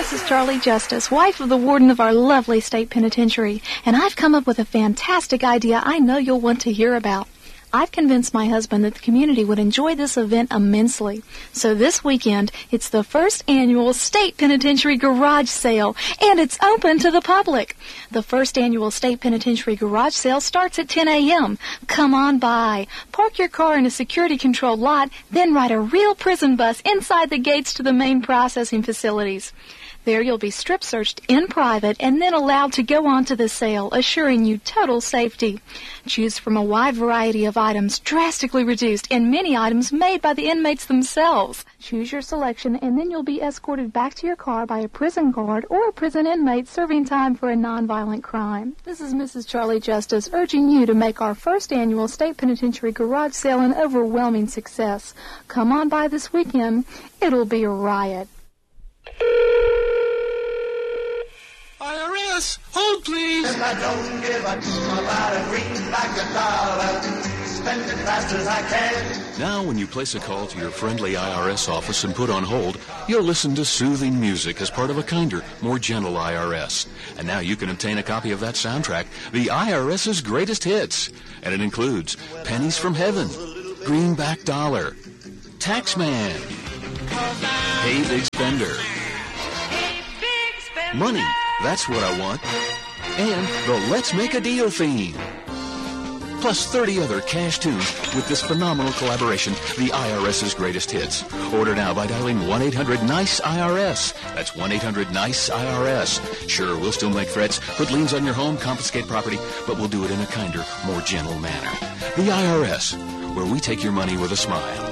Mrs. Charlie Justice, wife of the warden of our lovely state penitentiary, and I've come up with a fantastic idea I know you'll want to hear about. I've convinced my husband that the community would enjoy this event immensely. So this weekend, it's the first annual State Penitentiary Garage Sale, and it's open to the public. The first annual State Penitentiary Garage Sale starts at 10 a.m. Come on by. Park your car in a security-controlled lot, then ride a real prison bus inside the gates to the main processing facilities. There you'll be strip searched in private and then allowed to go on to the sale, assuring you total safety. Choose from a wide variety of items drastically reduced and many items made by the inmates themselves. Choose your selection and then you'll be escorted back to your car by a prison guard or a prison inmate serving time for a nonviolent crime. This is Mrs. Charlie Justice urging you to make our first annual State Penitentiary Garage Sale an overwhelming success. Come on by this weekend. It'll be a riot. IRS, hold please. And I don't give a about a greenback $1. Spend it fast as I can. Now when you place a call to your friendly IRS office and put on hold, you'll listen to soothing music as part of a kinder, more gentle IRS. And now you can obtain a copy of that soundtrack, the IRS's Greatest Hits. And it includes Pennies from Heaven, Greenback Dollar, Taxman, Hey Big Spender, Money, That's What I Want, and the Let's Make a Deal theme. Plus 30 other cash tunes with this phenomenal collaboration, the IRS's Greatest Hits. Order now by dialing 1-800-NICE-IRS. That's 1-800-NICE-IRS. Sure, we'll still make threats, put liens on your home, confiscate property, but we'll do it in a kinder, more gentle manner. The IRS, where we take your money with a smile.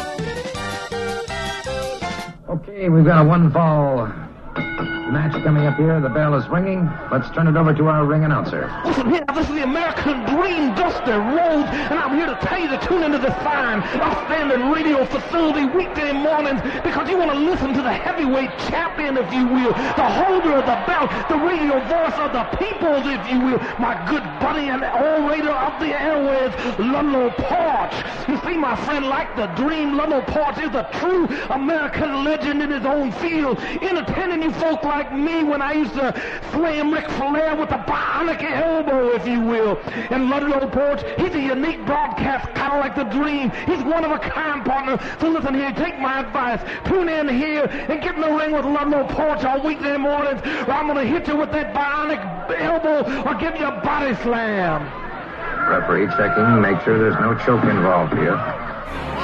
Okay, we've got a one-fall match coming up here. The bell is ringing. Let's turn it over to our ring announcer. Listen here, this is the American Dream, Dusty Rhodes, and I'm here to tell you to tune into this fine, outstanding radio facility weekday mornings because you want to listen to the heavyweight champion, if you will, the holder of the belt, the radio voice of the peoples, if you will, my good buddy and orator of the airwaves, Ludlow Porch. You see, my friend, like the Dream, Ludlow Porch is a true American legend in his own field, entertaining you folk like me when I used to slam Ric Flair with a bionic elbow, if you will. And Ludlow Porch, he's a unique broadcast, kind of like the Dream. He's one of a kind, partner. So listen here, take my advice. Tune in here and get in the ring with Ludlow Porch on weekday mornings, or I'm going to hit you with that bionic elbow or give you a body slam. Referee checking. Make sure there's no choke involved here.